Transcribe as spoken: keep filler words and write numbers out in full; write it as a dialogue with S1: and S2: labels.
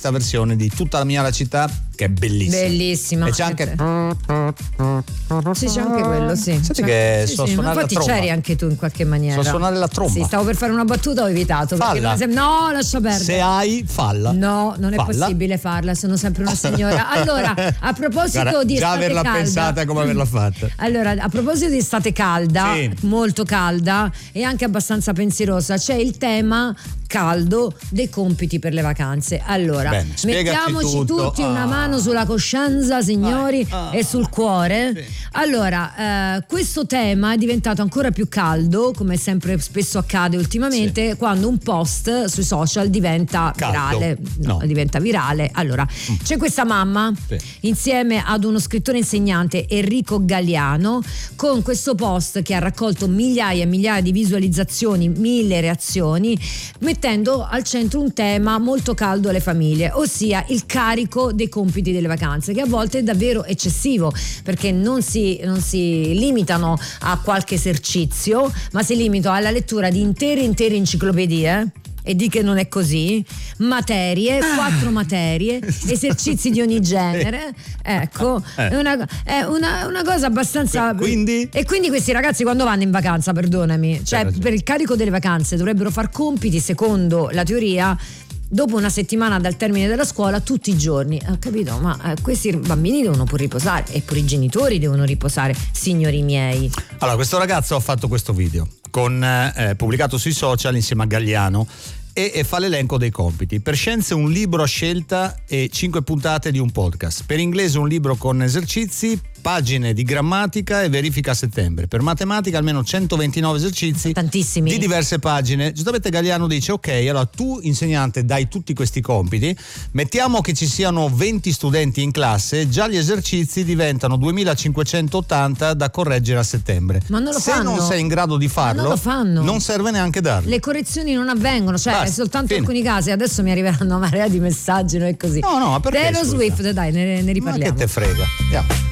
S1: questa versione di Tutta la mia la città, che è bellissima.
S2: Bellissima.
S1: E c'è anche
S2: sì, c'è anche quello, sì.
S1: Senti
S2: c'è...
S1: che
S2: sì,
S1: so
S2: sì,
S1: suonare la
S2: infatti
S1: tromba.
S2: c'eri anche tu in qualche maniera.
S1: So suonare la tromba.
S2: Sì, stavo per fare una battuta, ho evitato.
S1: Falla.
S2: Sem- no, lascia perdere.
S1: Se hai, falla.
S2: No, non è
S1: Falla.
S2: possibile farla, sono sempre una signora. Allora, a proposito
S1: Guarda,
S2: di
S1: già
S2: estate
S1: averla
S2: calda,
S1: pensata come averla fatta.
S2: Allora, a proposito di estate calda,
S1: Sì.
S2: molto calda e anche abbastanza pensierosa, c'è il tema caldo dei compiti per le vacanze. Allora,
S1: Bene, spiegaci
S2: mettiamoci
S1: tutto.
S2: tutti
S1: Ah.
S2: una mano sulla coscienza, signori,
S1: Ah.
S2: e sul cuore.
S1: Sì.
S2: Allora, eh, questo tema è diventato ancora più caldo, come sempre spesso accade ultimamente,
S1: Sì.
S2: quando un post sui social diventa
S1: Caldo.
S2: virale. No,
S1: No.
S2: diventa virale. Allora,
S1: Mm.
S2: c'è questa mamma
S1: Sì.
S2: insieme ad uno scrittore insegnante, Enrico Galliano, con questo post che ha raccolto migliaia e migliaia di visualizzazioni, mille reazioni, mettendo al centro un tema molto caldo alle famiglie, ossia il carico dei compiti delle vacanze, che a volte è davvero eccessivo, perché non si, non si limitano a qualche esercizio, ma si limitano alla lettura di intere intere enciclopedie. E di che non è così, materie, quattro materie, esercizi di ogni genere, ecco,
S1: Eh.
S2: è una, è una, una cosa abbastanza.
S1: Quindi?
S2: E quindi questi ragazzi quando vanno in vacanza, perdonami, cioè
S1: ragione.
S2: per il carico delle vacanze dovrebbero far compiti secondo la teoria dopo una settimana dal termine della scuola tutti i giorni. Ho capito, ma eh, questi bambini devono pure riposare, e pure i genitori devono riposare, signori miei.
S1: Allora, questo ragazzo ha fatto questo video con eh, pubblicato sui social insieme a Galliano e, e fa l'elenco dei compiti. Per scienze un libro a scelta e cinque puntate di un podcast. Per inglese un libro con esercizi, pagine di grammatica e verifica a settembre. Per matematica almeno centoventinove esercizi,
S2: Tantissimi.
S1: di diverse pagine. Giustamente Galliano dice: ok, allora tu insegnante dai tutti questi compiti, mettiamo che ci siano venti studenti in classe, già gli esercizi diventano duemilacinquecentottanta da correggere a settembre.
S2: Ma non lo
S1: Se
S2: fanno.
S1: non sei in grado di farlo,
S2: Ma non lo fanno.
S1: non serve neanche darli.
S2: Le correzioni non avvengono, cioè
S1: Basta,
S2: soltanto in
S1: fine.
S2: alcuni casi. Adesso mi arriveranno una marea di messaggi, non è così.
S1: No, no, ma perché,
S2: Taylor
S1: scusa?
S2: Swift, dai, ne, ne
S1: Ma
S2: riparliamo.
S1: che te frega? Andiamo.